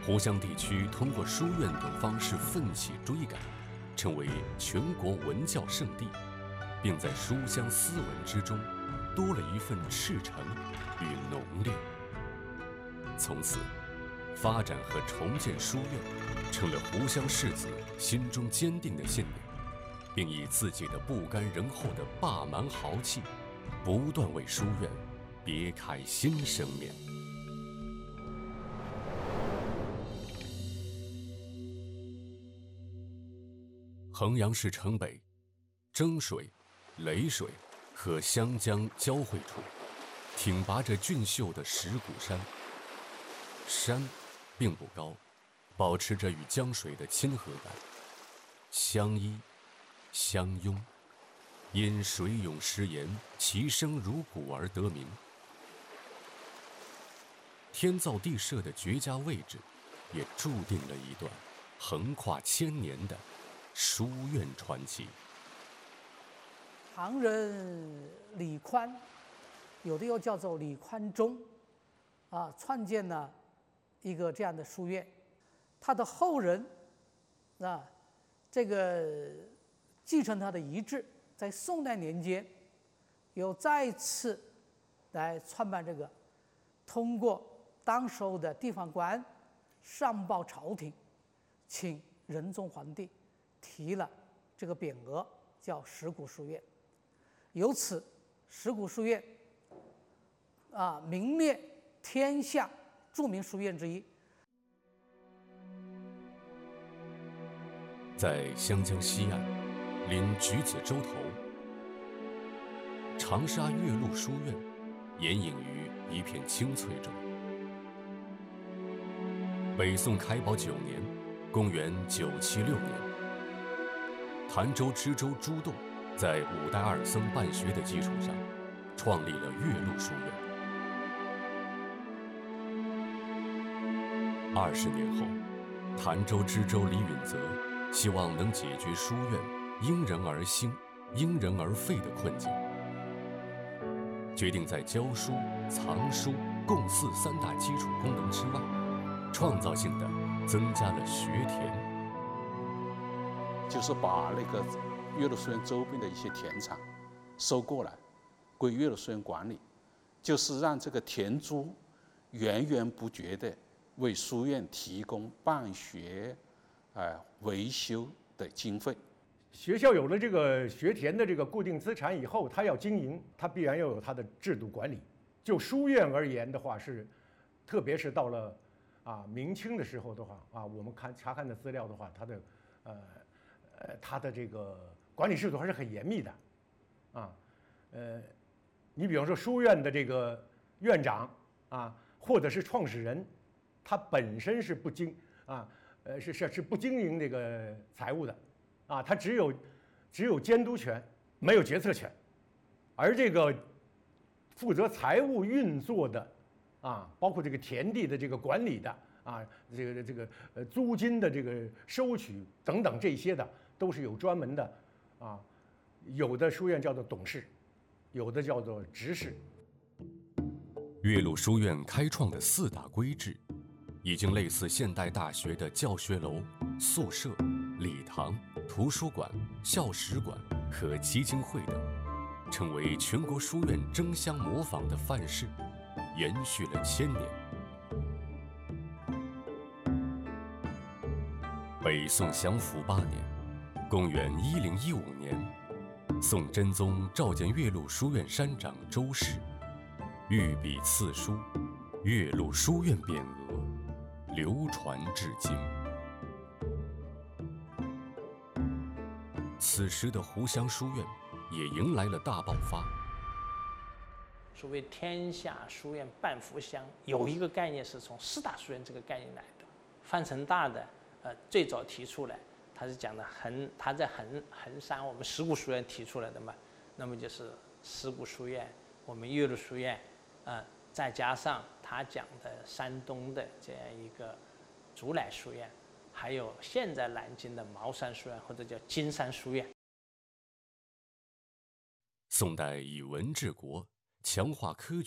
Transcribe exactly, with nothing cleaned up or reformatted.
湖湘地区通过书院等方式奋起追赶，成为全国文教圣地，并在书香斯文之中多了一份赤诚与浓烈。从此，发展和重建书院成了湖湘士子心中坚定的信念，并以自己的不甘人后的霸蛮豪气，不断为书院别开新生面。衡阳市城北，征水、衒水和湘江交汇处，挺拔着俊秀的石鼓山。山并不高，保持着与江水的亲和感，相依相拥，因水涌石岩，其声如鼓而得名。天造地设的绝佳位置，也注定了一段横跨千年的书院传奇。 唐人李宽，有的又叫做李宽中，啊，创建了一个这样的书院。他的后人，啊，这个继承他的遗志，在宋代年间，又再次来创办这个，通过当时候的地方官上报朝廷，请仁宗皇帝提了这个匾额，叫石鼓书院。由此，石鼓书院啊名列天下著名书院之一。 在湘江西岸，临橘子洲头，长沙岳麓书院掩隐于一片青翠中。北宋开宝九年，公元九七六年，潭州知州朱栋在五代二僧办学的基础上，创立了岳麓书院。二十年后，潭州知州李允则希望能解决书院因人而兴、因人而废的困境，决定在教书、藏书、供祀三大基础功能之外，创造性的增加了学田， 就是把那个岳麓书院周边的一些田产收过来，归岳麓书院管理，就是让这个田租源源不绝的为书院提供办学、呃维修的经费。 学校有了这个学田的这个固定资产以后，它要经营，它必然要有它的制度管理。就书院而言的话，是，特别是到了啊明清的时候的话啊，我们看查看的资料的话，它的呃呃它的这个管理制度还是很严密的，啊呃，你比方说书院的这个院长啊，或者是创始人，他本身是不经啊呃是是是不经营这个财务的。啊，他只有只有监督权，没有决策权，而这个负责财务运作的，啊，包括这个田地的这个管理的，啊，这个这个呃租金的这个收取等等这些的，都是有专门的，啊，有的书院叫做董事，有的叫做执事。 岳麓书院开创的四大规制，已经类似现代大学的教学楼、宿舍、礼堂、图书馆、校史馆和基金会等，成为全国书院争相模仿的范式，延续了千年。北宋祥符八年，公元一零一五年，宋真宗召见岳麓书院山长周氏，御笔赐书，岳麓书院匾额，流传至今。此时的湖湘书院也迎来了大爆发。 所谓天下书院半幅湘，有一个概念是从四大书院这个概念来的。范成大的呃最早提出来，他是讲的衡，他在衡衡山我们石鼓书院提出来的嘛，那么就是石鼓书院，我们岳麓书院，呃再加上他讲的山东的这样一个竹乃书院。还有现在南京的茅山书院或者叫金山书院。 宋代以文治国，强化科举。